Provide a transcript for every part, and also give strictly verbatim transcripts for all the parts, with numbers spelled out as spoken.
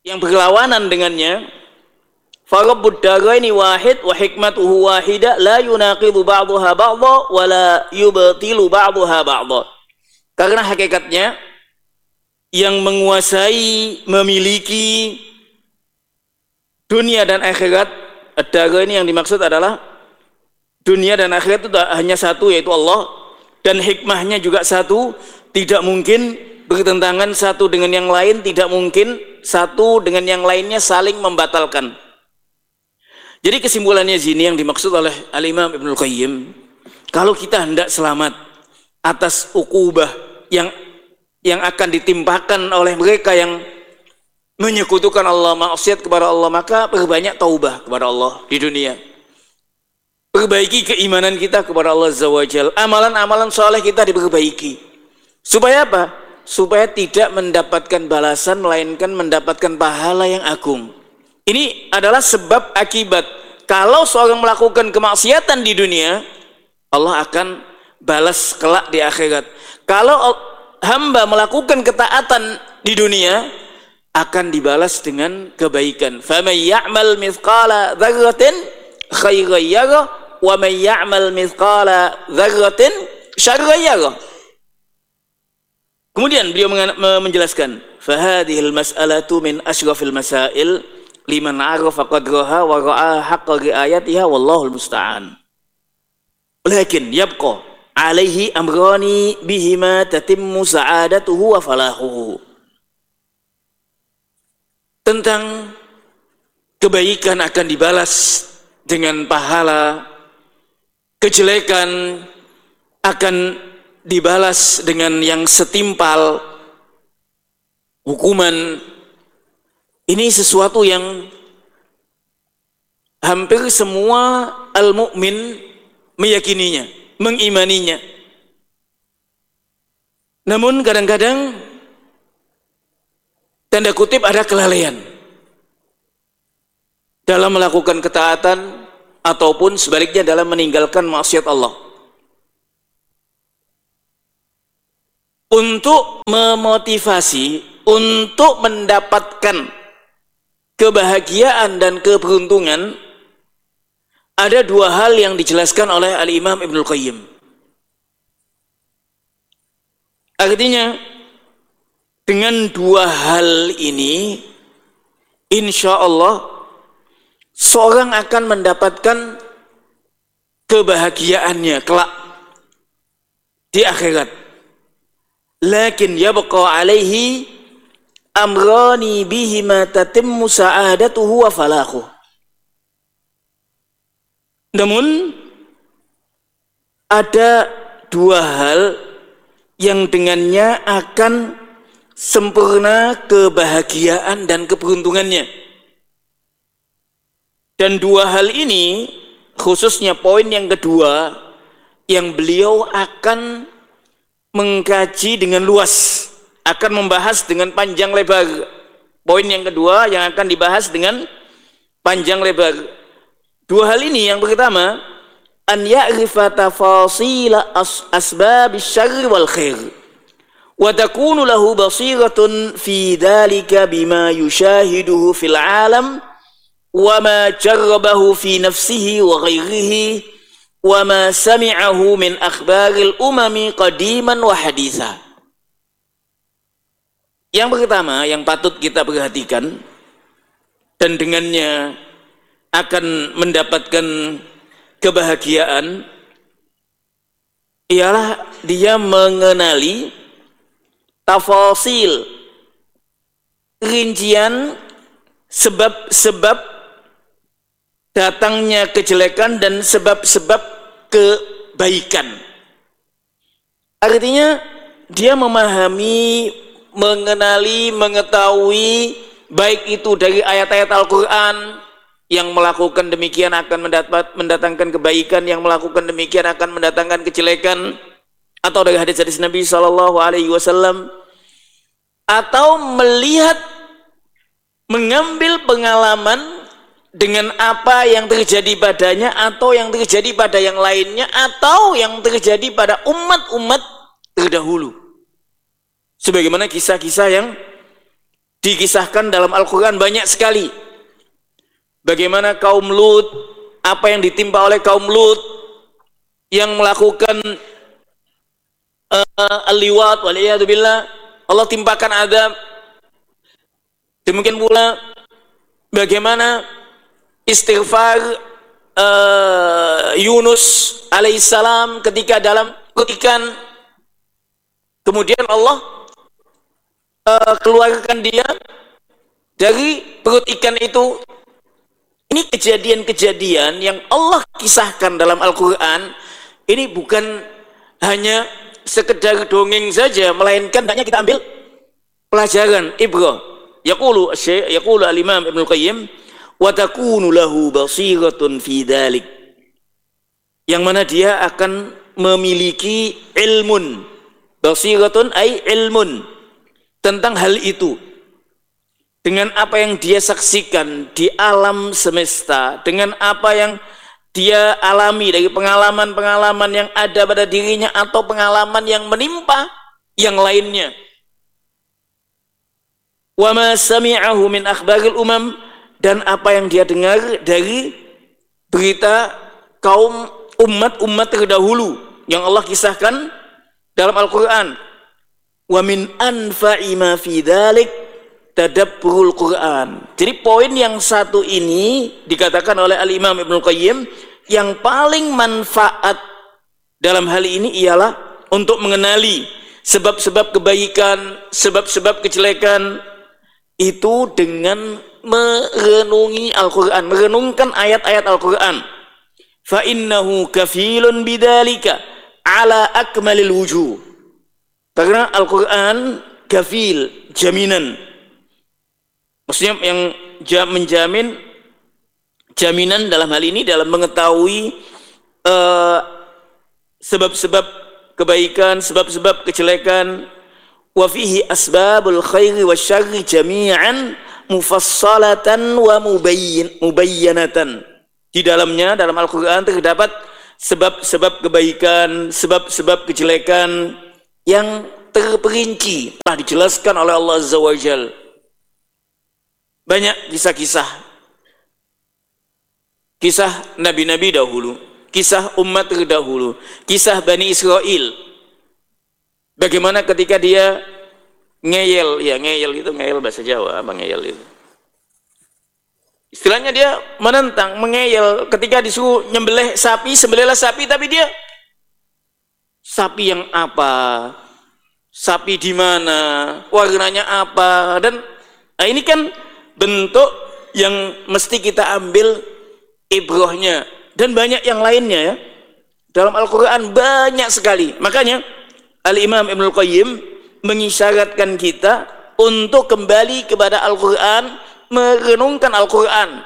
yang berlawanan dengannya. Farabbud daraini wahid wa hikmatuhu wahida la yunaqidu ba'daha ba'dha wa la yubtilu ba'daha ba'dha. Karena hakikatnya yang menguasai, memiliki dunia dan akhirat, ad-dara ini yang dimaksud adalah dunia dan akhirat itu hanya satu, yaitu Allah, dan hikmahnya juga satu, tidak mungkin bertentangan satu dengan yang lain, tidak mungkin satu dengan yang lainnya saling membatalkan. Jadi kesimpulannya sini yang dimaksud oleh Al-Imam Ibnul Qayyim, kalau kita hendak selamat atas ukubah yang yang akan ditimpakan oleh mereka yang menyekutukan Allah, maksiat kepada Allah, maka perbanyak taubah kepada Allah di dunia. Perbaiki keimanan kita kepada Allah Azza wa Jalla. Amalan-amalan soleh kita diperbaiki. Supaya apa? Supaya tidak mendapatkan balasan, melainkan mendapatkan pahala yang agung. Ini adalah sebab akibat. Kalau seorang melakukan kemaksiatan di dunia, Allah akan balas kelak di akhirat. Kalau hamba melakukan ketaatan di dunia, akan dibalas dengan kebaikan. فَمَنْ يَعْمَلْ مِثْقَالَ ذَرَّةٍ خَيْرًا يَرَهُ وَمَنْ يَعْمَلْ مِثْقَالَ ذَرَّةٍ شَرًّا يَرَهُ. Kemudian beliau menjelaskan, فَهَذِهِ الْمَسْأَلَةُ مِنْ أَشْرَفِ الْمَسَائِلِ لِمَنْ عَرَفَ قَدْرَهَا وَرَأَى حَقَّ رِعَايَتِهَا وَاللَّهُ الْمُسْتَعَانُ. لكن يبقى عليه أمران بهما تتم سعادته وفلاحه. Tentang kebaikan akan dibalas dengan pahala, kejelekan akan dibalas dengan yang setimpal hukuman. Ini sesuatu yang hampir semua al-mu'min meyakininya, mengimaninya. Namun kadang-kadang tanda kutip ada kelalaian dalam melakukan ketaatan ataupun sebaliknya dalam meninggalkan maksiat Allah. Untuk memotivasi, untuk mendapatkan kebahagiaan dan keberuntungan, ada dua hal yang dijelaskan oleh Al-Imam Ibnul Qayyim. Artinya, dengan dua hal ini, insya Allah seorang akan mendapatkan kebahagiaannya kelak di akhirat. Lakin yabqa alaihi amrani bihima tatimmu sa'adatuhu wa falahuh. Namun ada dua hal yang dengannya akan sempurna kebahagiaan dan keberuntungannya. Dan dua hal ini, khususnya poin yang kedua, yang beliau akan mengkaji dengan luas, akan membahas dengan panjang lebar. Poin yang kedua yang akan dibahas dengan panjang lebar. Dua hal ini, yang pertama, an ya'rifa tafasila asbabis syarri wal khair. Wa takunu lahu basiratun fi dhalika bima yushahiduhu fil alam wa ma jarrabahu fi nafsihi wa ghairihi wa ma sami'ahu min akhbaril umami qadiman wa haditha. Yang pertama yang patut kita perhatikan dan dengannya akan mendapatkan kebahagiaan ialah dia mengenali tafasil, rincian sebab-sebab datangnya kejelekan dan sebab-sebab kebaikan. Artinya dia memahami, mengenali, mengetahui baik itu dari ayat-ayat Al-Quran, yang melakukan demikian akan mendapat, mendatangkan kebaikan, yang melakukan demikian akan mendatangkan kejelekan, atau dari hadis-hadis Nabi Shallallahu Alaihi Wasallam, atau melihat, mengambil pengalaman dengan apa yang terjadi padanya atau yang terjadi pada yang lainnya atau yang terjadi pada umat-umat terdahulu, sebagaimana kisah-kisah yang dikisahkan dalam Al-Quran banyak sekali. Bagaimana kaum Lut, apa yang ditimpa oleh kaum Lut yang melakukan uh, al-liwat waliyadzubillah, Allah timpakan azab. Demikian pula bagaimana istighfar uh, Yunus alaihissalam ketika dalam ikan, kemudian Allah uh, keluarkan dia dari perut ikan itu. Ini kejadian-kejadian yang Allah kisahkan dalam Al-Quran. Ini bukan hanya sekedar dongeng saja, melainkan hendaknya kita ambil pelajaran, ibrah. Yaqulu Syekh, yaqulu al-Imam Ibnu Qayyim, wa takunu lahu basiratun fi dzalik. Yang mana dia akan memiliki ilmun. Basiratun ay ilmun, tentang hal itu. Dengan apa yang dia saksikan di alam semesta, dengan apa yang dia alami dari pengalaman-pengalaman yang ada pada dirinya atau pengalaman yang menimpa yang lainnya. Wa ma sami'ahu min akhbaril umam, dan apa yang dia dengar dari berita kaum umat-umat terdahulu yang Allah kisahkan dalam Al-Quran. Wa min anfa'i ma fi dzalik tadabburul Quran. Jadi poin yang satu ini dikatakan oleh Al-Imam Ibnu Qayyim, yang paling manfaat dalam hal ini ialah untuk mengenali sebab-sebab kebaikan, sebab-sebab kejelekan itu dengan merenungi Al-Quran, merenungkan ayat-ayat Al-Quran. Fa innahu kafilun bidzalika ala akmalil wujuh. Karena Al-Quran kafil, jaminan. Maksudnya yang menjamin, jaminan dalam hal ini dalam mengetahui sebab-sebab uh, kebaikan, sebab-sebab kejelekan. Wa fihi asbabul khairi wasyarri jami'an mufassalatan wa mubayyin mubayyanatan. Di dalamnya, dalam Al-Quran terdapat sebab-sebab kebaikan, sebab-sebab kejelekan yang terperinci, telah dijelaskan oleh Allah Azza wa Jalla. Banyak kisah-kisah, kisah nabi-nabi dahulu, kisah umat terdahulu, kisah Bani Israel. Bagaimana ketika dia ngeyel, ya ngeyel itu, ngeyel bahasa Jawa, apa ngeyel itu? Istilahnya dia menentang, mengeyel ketika disuruh nyembelih sapi, sembelihlah sapi, tapi dia sapi yang apa? Sapi di mana? Warnanya apa? Dan nah ini kan bentuk yang mesti kita ambil ibrahnya, dan banyak yang lainnya ya. Dalam Al-Quran banyak sekali. Makanya Al-Imam Ibnu Qayyim mengisyaratkan kita untuk kembali kepada Al-Quran, merenungkan Al-Quran.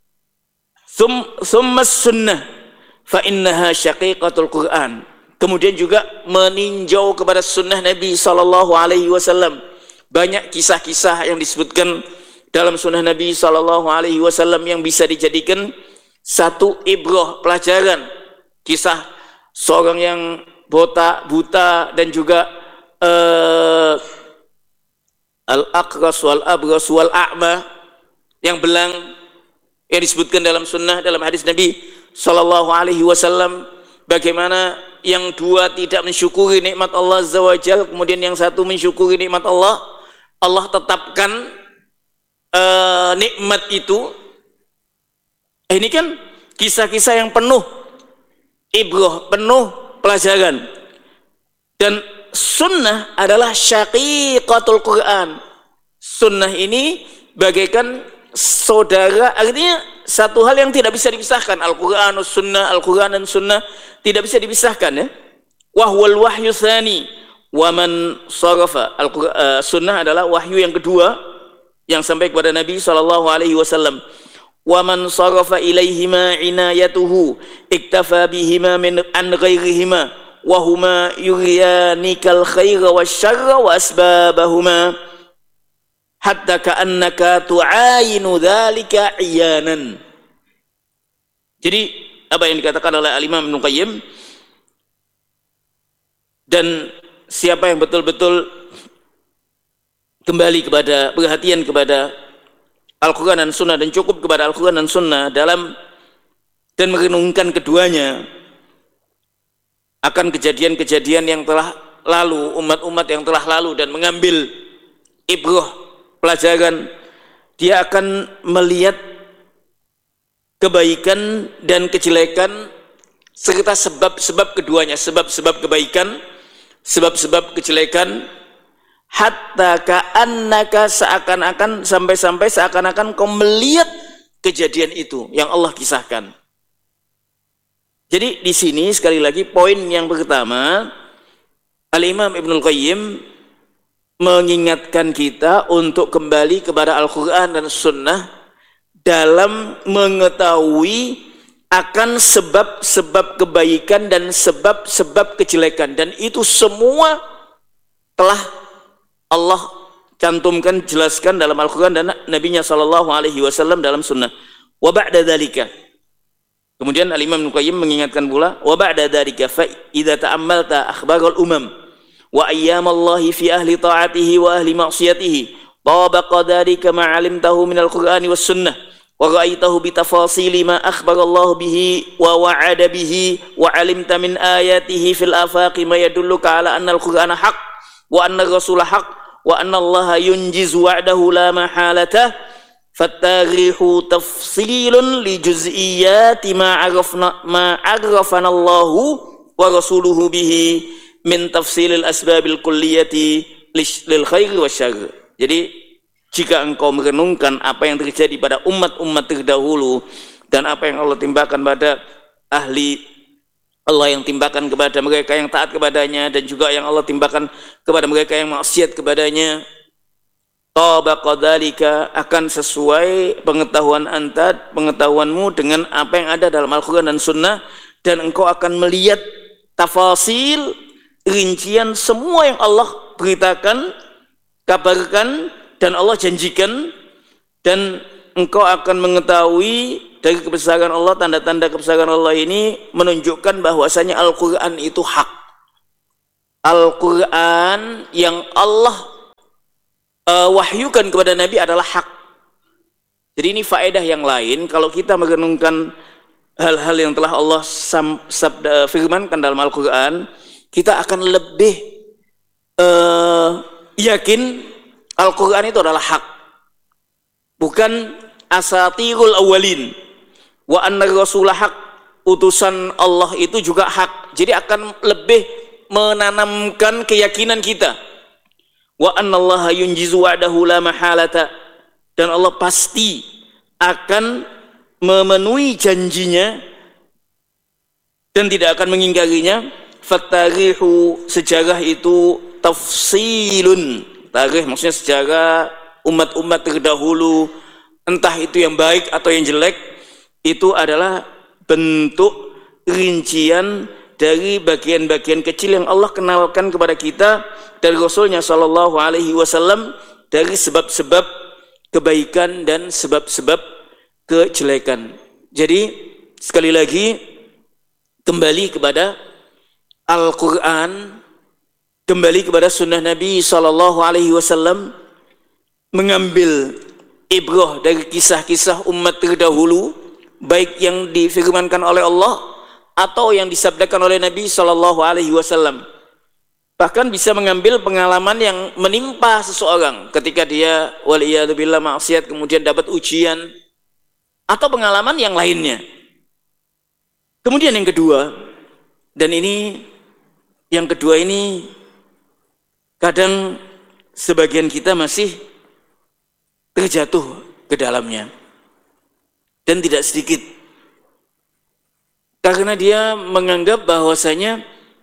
Summa sunnah fa innaha syaqiqatul Quran. Kemudian juga meninjau kepada sunnah Nabi sallallahu alaihi wasallam. Banyak kisah-kisah yang disebutkan dalam sunnah Nabi sallallahu alaihi wasallam yang bisa dijadikan satu ibrah, pelajaran. Kisah seorang yang buta, buta dan juga uh, al-aqras wal abras wal a'ma, yang belang, yang disebutkan dalam sunnah, dalam hadis Nabi sallallahu alaihi wasallam, bagaimana yang dua tidak mensyukuri nikmat Allah Azza wa Jalla, kemudian yang satu mensyukuri nikmat Allah. Allah tetapkan uh, nikmat itu. Ini kan kisah-kisah yang penuh ibrah, penuh pelajaran. Dan sunnah adalah syaqiqatul Quran. Sunnah ini bagaikan saudara, artinya satu hal yang tidak bisa dipisahkan. Al-Quran, Sunnah, Al-Quran dan Sunnah tidak bisa dipisahkan ya. Wahwal wahyu tsani wa man sarafa. Al-Quran, Sunnah adalah wahyu yang kedua yang sampai kepada Nabi sallallahu alaihi wasallam. Wa man sarafa ilaihima inayatuhu iktafa bihima min an ghairihima wa huma yuriyanikal khaira wasyarra wa asbabahuma hatta ka'annaka tu'ayinu dzalika iyanan. Jadi apa yang dikatakan oleh Al-Imam Ibnu Qayyim, dan siapa yang betul-betul kembali kepada perhatian kepada Al-Quran dan Sunnah dan cukup kepada Al-Quran dan Sunnah dalam dan merenungkan keduanya akan kejadian-kejadian yang telah lalu, umat-umat yang telah lalu, dan mengambil ibrah, pelajaran, dia akan melihat kebaikan dan kejelekan serta sebab-sebab keduanya, sebab-sebab kebaikan, sebab-sebab kejelekan, hatta ka'annaka, seakan-akan, sampai-sampai seakan-akan kau melihat kejadian itu yang Allah kisahkan. Jadi di sini sekali lagi poin yang pertama, Al-Imam Ibnul Qayyim mengingatkan kita untuk kembali kepada Al-Quran dan Sunnah dalam mengetahui akan sebab-sebab kebaikan dan sebab-sebab kejelekan, dan itu semua telah Allah cantumkan, jelaskan dalam Al-Quran dan Nabi-Nya Sallallahu Alaihi Wasallam dalam Sunnah. Wa ba'da dzalika, kemudian Al-Imam Ibnu Qayyim mengingatkan pula, wa ba'da dzalika fa idza ta'ammalta akhbarul umam wa ayyamallahi fi ahli ta'atihi wa ahli ma'siyatihi tabaqa dzalika ma 'alimtahu min al-Qur'ani was sunnah wa ra'aitahu bi tafasili ma akhbarallahu bihi wa wa'ada bihi wa 'alimta min ayatihi fil afaqi ma yadulluka 'ala anna al-Qur'ana haqq wa anna ar-rasula haqq wa anna Allaha yunjizu wa'dahu la mahalatah. Fattarihu tafsilun li juz'iyati ma arafna ma arafana Allahu wa rasuluhu bihi min tafsilil asbabil kulliyati lil khairi wasyarr. Jadi jika engkau merenungkan apa yang terjadi pada umat-umat terdahulu dan apa yang Allah timpakan pada ahli Allah, yang timpakan kepada mereka yang taat kepadanya, dan juga yang Allah timpakan kepada mereka yang maksiat kepadanya, tabaqa dzalika, akan sesuai pengetahuan anta, pengetahuanmu dengan apa yang ada dalam Al-Quran dan Sunnah, dan engkau akan melihat tafasil, rincian semua yang Allah beritakan, kabarkan, dan Allah janjikan, dan engkau akan mengetahui dari kebesaran Allah, tanda-tanda kebesaran Allah ini menunjukkan bahwasanya Al-Quran itu hak. Al-Quran yang Allah Uh, wahyukan kepada Nabi adalah hak. Jadi ini faedah yang lain kalau kita merenungkan hal-hal yang telah Allah sam, sabda, firmankan dalam Al-Quran, kita akan lebih uh, yakin Al-Quran itu adalah hak, bukan asatirul awalin. Wa anna rasulah hak, utusan Allah itu juga hak. Jadi akan lebih menanamkan keyakinan kita. Wa annallaha yunjizu wa'dahu la mahalata, dan Allah pasti akan memenuhi janjinya dan tidak akan mengingkarinya. Fattarihu, sejarah itu tafsilun, tarikh maksudnya sejarah umat-umat terdahulu, entah itu yang baik atau yang jelek, itu adalah bentuk rincian dari bagian-bagian kecil yang Allah kenalkan kepada kita dari Rasulnya Shallallahu Alaihi Wasallam, dari sebab-sebab kebaikan dan sebab-sebab kejelekan. Jadi sekali lagi kembali kepada Al-Quran, kembali kepada Sunnah Nabi Shallallahu Alaihi Wasallam, mengambil ibrah dari kisah-kisah umat terdahulu, baik yang difirmankan oleh Allah atau yang disabdakan oleh Nabi Shallallahu Alaihi Wasallam. Bahkan bisa mengambil pengalaman yang menimpa seseorang ketika dia waliyadzubillah maksiat kemudian dapat ujian, atau pengalaman yang lainnya. Kemudian yang kedua, dan ini yang kedua ini kadang sebagian kita masih terjatuh ke dalamnya, dan tidak sedikit, karena dia menganggap bahwasanya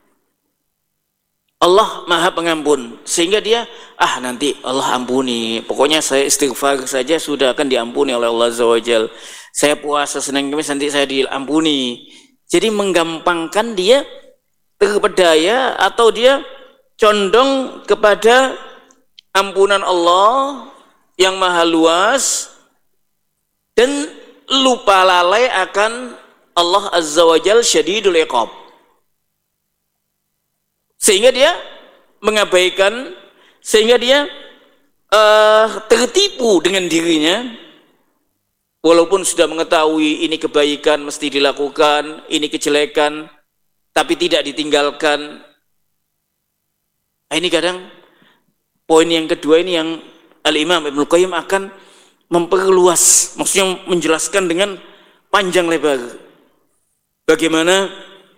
Allah Maha Pengampun, sehingga dia ah nanti Allah ampuni, pokoknya saya istighfar saja sudah akan diampuni oleh Allah Azza wa Jalla. Saya puasa Senin Kamis nanti saya diampuni. Jadi menggampangkan, dia terpedaya atau dia condong kepada ampunan Allah yang maha luas dan lupa lalai akan Allah Azza wa Jalla syadidul iqab. Sehingga dia mengabaikan, sehingga dia uh, tertipu dengan dirinya, walaupun sudah mengetahui ini kebaikan mesti dilakukan, ini kejelekan tapi tidak ditinggalkan. Nah, ini kadang poin yang kedua ini yang Al-Imam Ibnu Qayyim akan memperluas, maksudnya menjelaskan dengan panjang lebar bagaimana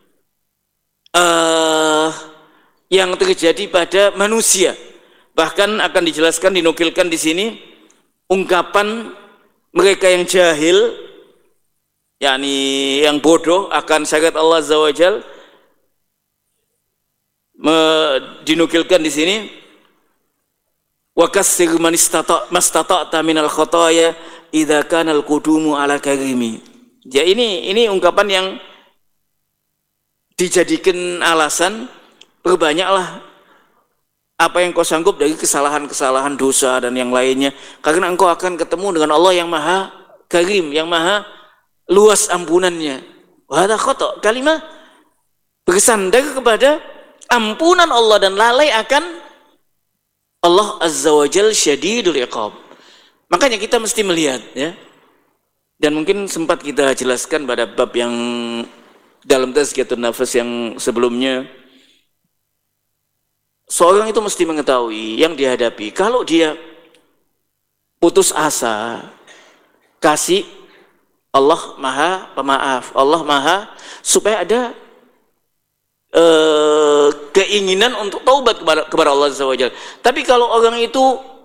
uh, yang terjadi pada manusia. Bahkan akan dijelaskan, dinukilkan di sini ungkapan mereka yang jahil, yakni yang bodoh akan syariat Allah Azza wa Jalla, dinukilkan di sini, wa kassir man istata' mastata'ta minal khotaya idza kana al-qudumu ala karimi. Ya, ini ini ungkapan yang dijadikan alasan, perbanyaklah apa yang kau sanggup dari kesalahan-kesalahan dosa dan yang lainnya, karena engkau akan ketemu dengan Allah yang maha karim, yang maha luas ampunannya. Wa hadza khata', kalimah bersandar kepada ampunan Allah dan lalai akan Allah Azza wa Jalla syadidul iqab. Makanya kita mesti melihat, ya. Dan mungkin sempat kita jelaskan pada bab yang dalam tazkiyatun nafas yang sebelumnya, seorang itu mesti mengetahui yang dihadapi. Kalau dia putus asa, kasih Allah maha pemaaf, Allah maha, supaya ada Uh, keinginan untuk taubat kepada, kepada Allah Azza wa Jalla. Tapi kalau orang itu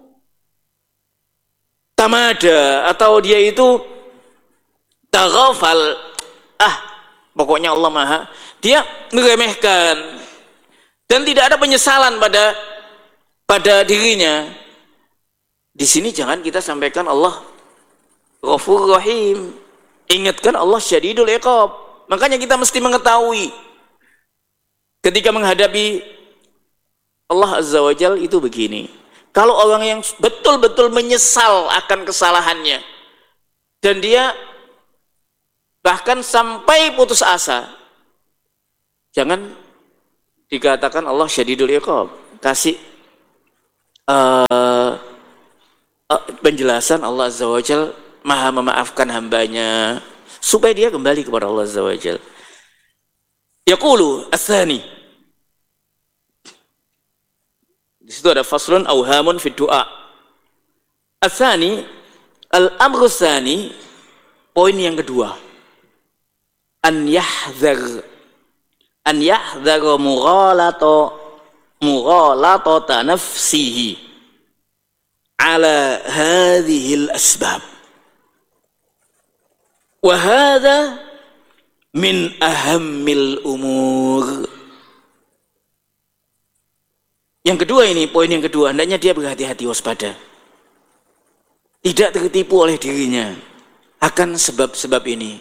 tamada atau dia itu taghafal, ah pokoknya Allah maha, dia meremehkan dan tidak ada penyesalan pada pada dirinya, di sini jangan kita sampaikan Allah Ghafur Rahim, ingatkan Allah Syadidul Iqab. Makanya kita mesti mengetahui ketika menghadapi Allah Azza wa Jalla itu begini. Kalau orang yang betul-betul menyesal akan kesalahannya dan dia bahkan sampai putus asa, jangan dikatakan Allah Syadidul Iqab. Kasih uh, uh, penjelasan Allah Azza wa Jalla maha memaafkan hambanya, supaya dia kembali kepada Allah Azza wa Jalla. Yaqulu ats-tsani, di situ ada faslun awhamun fi du'a. Ats-tsani, al-amru tsani, poin yang kedua, an yahdzar an yahdzar mughalata mughalatata nafsihi ala hadhihi al-asbab. Wa hadha min ahammil umur. Yang kedua ini, poin yang kedua, hendaknya dia berhati-hati, waspada, tidak tertipu oleh dirinya akan sebab-sebab ini.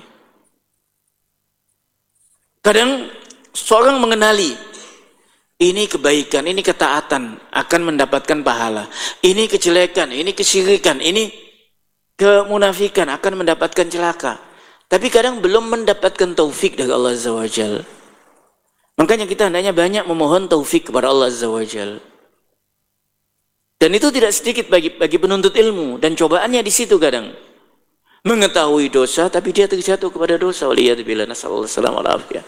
Kadang seorang mengenali ini kebaikan, ini ketaatan akan mendapatkan pahala, ini kejelekan, ini kesyirikan, ini kemunafikan akan mendapatkan celaka. Tapi kadang belum mendapatkan taufik dari Allah Azza wa Jalla. Makanya kita hendaknya banyak memohon taufik kepada Allah Azza wa Jalla. Dan itu tidak sedikit bagi bagi penuntut ilmu, dan cobaannya di situ kadang. Mengetahui dosa tapi dia terjatuh kepada dosa. Waliyadzubillah, nasallallahu alaihi wasallam.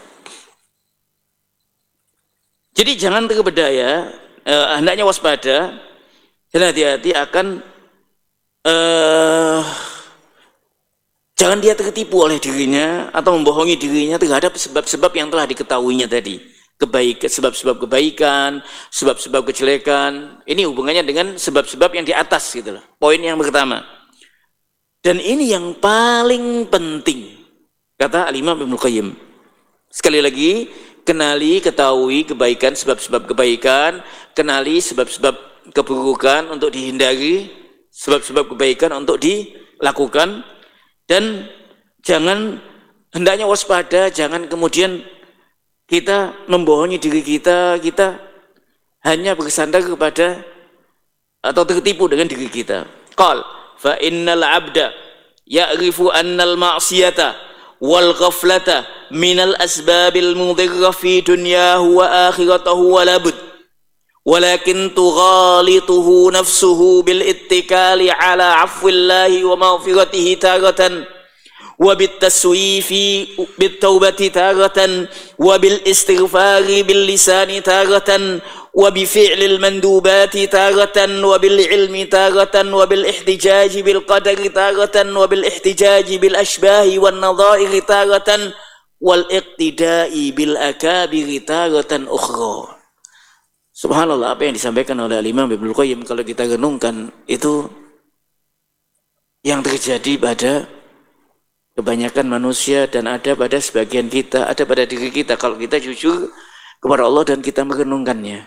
Jadi jangan terpedaya, eh, hendaknya waspada dan hati-hati akan eh, jangan dia tertipu oleh dirinya atau membohongi dirinya terhadap sebab-sebab yang telah diketahuinya tadi. Kebaikan, sebab-sebab kebaikan, sebab-sebab kejelekan. Ini hubungannya dengan sebab-sebab yang di atas gitu loh. Poin yang pertama. Dan ini yang paling penting, kata Al-Imam Ibnu Qayyim. Sekali lagi, kenali, ketahui kebaikan, sebab-sebab kebaikan, kenali sebab-sebab keburukan untuk dihindari, sebab-sebab kebaikan untuk dilakukan. Dan jangan, hendaknya waspada, jangan kemudian kita membohongi diri kita, kita hanya bersandar kepada atau tertipu dengan diri kita. Qal fa innal abda ya'rifu annal ma'siyata wal ghaflata minal asbabil mudhirra fi dunyahu wa akhiratahu wa labud walakin tughalituhu nafsuhu bil ittikali ala afwillahi wa maghfiratihi taratan wa bit taswifi bit taubati taratan wa bil istighfari bil lisani taratan wa bi fi'lil mandubati taratan wa bil ilmi taratan wa bil ihtijaji bil qadari taratan wa bil ihtijaji bil ashbahi wan nadha'iri taratan wal iqtida'i bil akabiri taratan ukhra. Subhanallah, apa yang disampaikan oleh Imam Ibnu Qayyim kalau kita renungkan itu yang terjadi pada kebanyakan manusia dan ada pada sebagian kita, ada pada diri kita kalau kita jujur kepada Allah dan kita merenungkannya.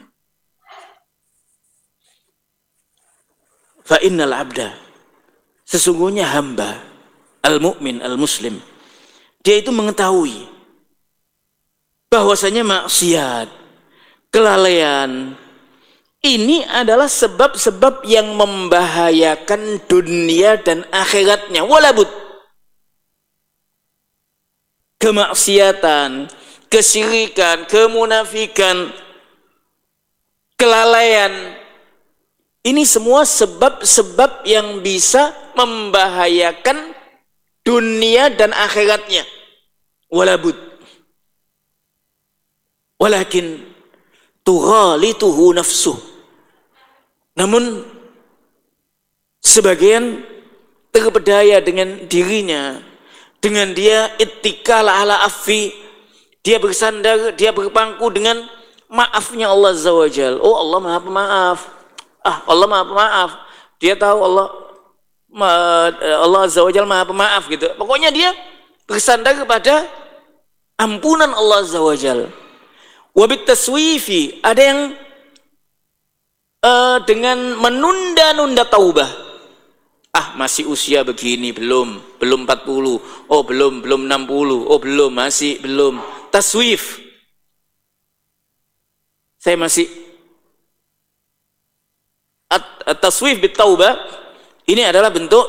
Fa innal abda, sesungguhnya hamba al-mu'min al-muslim, dia itu mengetahui bahwasanya maksiat, kelalaian ini adalah sebab-sebab yang membahayakan dunia dan akhiratnya. Walabud, kemaksiatan, kesyirikan, kemunafikan, kelalaian, ini semua sebab-sebab yang bisa membahayakan dunia dan akhiratnya. Walabud, walakin tughalituhu nafsuh, namun sebagian terpedaya dengan dirinya, dengan dia ittikal ala afwi, dia bersandar, dia berpangku dengan maafnya Allah Azza wa Jalla. Oh, Allah Maha Pemaaf. Ah, Allah Maha Pemaaf. Dia tahu Allah Allah Azza wa Jalla Maha Pemaaf gitu. Pokoknya dia bersandar kepada ampunan Allah Azza wa Jalla. Wabit taswifi, ada yang uh, dengan menunda-nunda taubah. Ah, masih usia begini, belum, belum empat puluh, oh belum, belum enam puluh, oh belum, masih belum. Taswif, saya masih at taswif bit taubah, ini adalah bentuk.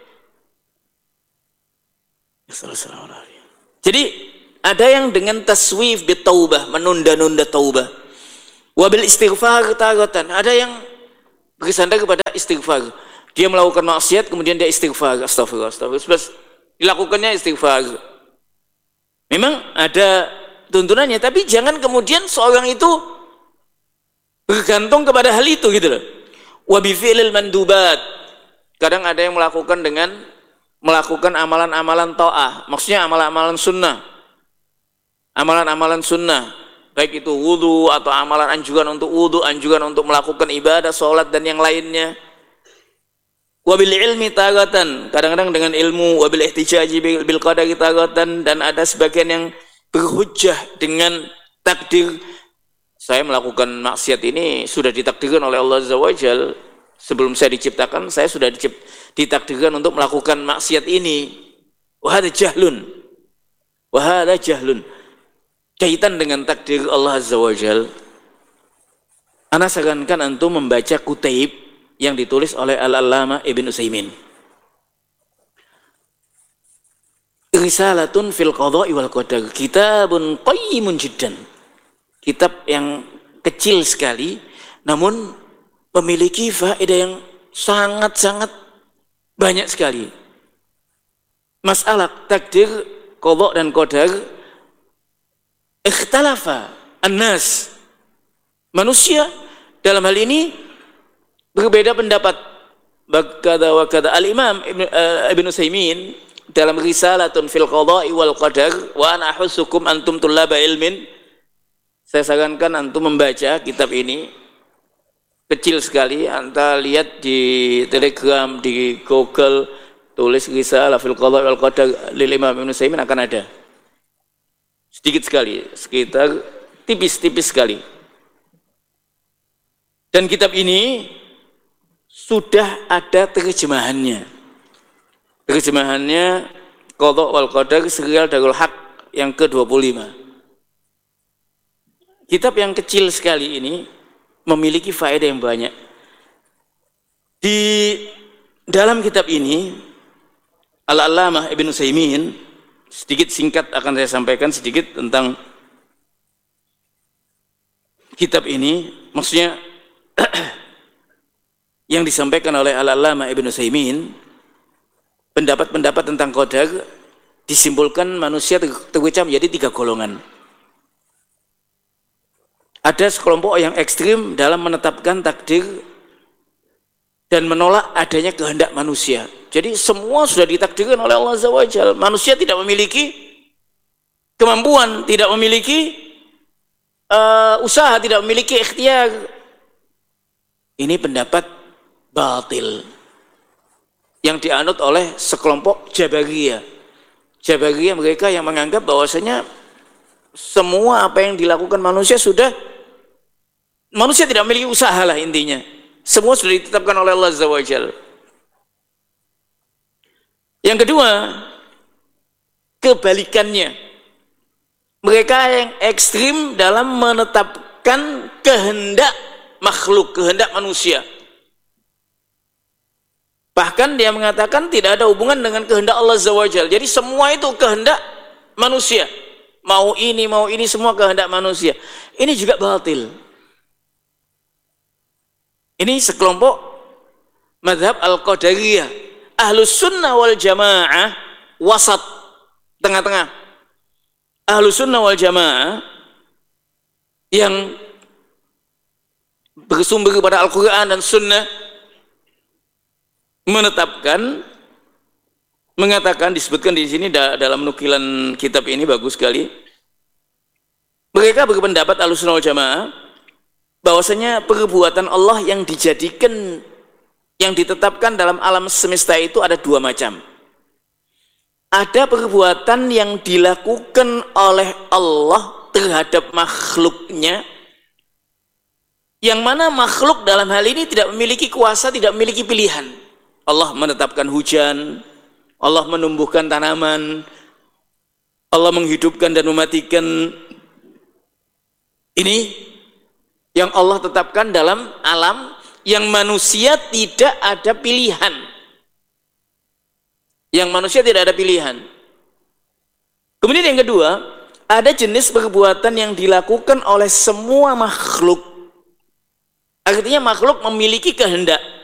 Jadi ada yang dengan taswif bit taubah, menunda-nunda taubah. Wabil istighfar taratan, ada yang bersandar kepada istighfar. Dia melakukan maksiat kemudian dia istighfar, astagfirullah, astagfirullah. Dilakukannya istighfar. Memang ada tuntunannya, tapi jangan kemudian seorang itu bergantung kepada hal itu gitu loh. Wa bi fi'lil mandubat. Kadang ada yang melakukan dengan melakukan amalan-amalan ta'ah, maksudnya amalan-amalan sunnah. Amalan-amalan sunnah, baik itu wudu atau amalan anjuran untuk wudu, anjuran untuk melakukan ibadah, sholat dan yang lainnya. Wabil ilmi taratan, kadang-kadang dengan ilmu, wabil ihtijaji bil qadari taratan, dan ada sebagian yang berhujjah dengan takdir. Saya melakukan maksiat ini sudah ditakdirkan oleh Allah Azza wa Jalla. Sebelum saya diciptakan, saya sudah ditakdirkan untuk melakukan maksiat ini. Wahada jahlun, wahada jahlun. Kaitan dengan takdir Allah Azza wa Jalla. Ana sarankan antum membaca Kutaib yang ditulis oleh Al-Allamah Ibnu Utsaimin. Risalatun fil qadha'i wal qadar, kitabun qayyimun jiddan. Kitab yang kecil sekali namun memiliki faedah yang sangat-sangat banyak sekali. Masalah takdir, qadha' dan qadar, ikhtalafa an-nas, manusia dalam hal ini berbeda pendapat. Bakada wa kada. Al-Imam Ibnu Utsaimin dalam Risalatun fil Qadha'i wal Qadar, wa ana ahussukum antum tullaba ilmin, saya sarankan antum membaca kitab ini, kecil sekali. Anda lihat di Telegram, di Google, tulis Risalah fil Qadha'i wal Qadar lil Imam Ibnu Utsaimin, akan ada. Sedikit sekali, sekitar tipis-tipis sekali. Dan kitab ini sudah ada terjemahannya. Terjemahannya Qadha' wal Qadar serial Darul Haq yang ke dua puluh lima. Kitab yang kecil sekali ini memiliki faedah yang banyak. Di dalam kitab ini Al-Allamah Ibnu Utsaimin, sedikit singkat akan saya sampaikan sedikit tentang kitab ini. Maksudnya yang disampaikan oleh Al-Allamah Ibnu Utsaimin, pendapat-pendapat tentang qadar disimpulkan manusia terpecah menjadi tiga golongan. Ada sekelompok yang ekstrim dalam menetapkan takdir dan menolak adanya kehendak manusia. Jadi semua sudah ditakdirkan oleh Allah Azza wa Jalla. Manusia tidak memiliki kemampuan, tidak memiliki uh, usaha, tidak memiliki ikhtiar. Ini pendapat batil yang dianut oleh sekelompok Jabariyah. Jabariyah mereka yang menganggap bahwasanya semua apa yang dilakukan manusia sudah, manusia tidak memiliki usaha lah intinya. Semua sudah ditetapkan oleh Allah Azza wa Jalla. Yang kedua, kebalikannya. Mereka yang ekstrim dalam menetapkan kehendak makhluk, kehendak manusia. Bahkan dia mengatakan tidak ada hubungan dengan kehendak Allah Azza wa Jalla. Jadi semua itu kehendak manusia. Mau ini, mau ini, semua kehendak manusia. Ini juga batil. Ini sekelompok mazhab Al-Qadariyah. Ahlus sunnah wal jamaah wasat, tengah-tengah. Ahlus sunnah wal jamaah yang bersumber kepada Al-Quran dan sunnah menetapkan, mengatakan, disebutkan di sini dalam nukilan kitab ini bagus sekali. Mereka berpendapat Ahlus Sunnah wal Jamaah bahwasanya perbuatan Allah yang dijadikan, yang ditetapkan dalam alam semesta itu ada dua macam. Ada perbuatan yang dilakukan oleh Allah terhadap makhluknya, yang mana makhluk dalam hal ini tidak memiliki kuasa, tidak memiliki pilihan. Allah menetapkan hujan, Allah menumbuhkan tanaman, Allah menghidupkan dan mematikan. Ini yang Allah tetapkan dalam alam yang manusia tidak ada pilihan. Yang manusia tidak ada pilihan. Kemudian yang kedua, ada jenis perbuatan yang dilakukan oleh semua makhluk. Artinya makhluk memiliki kehendak.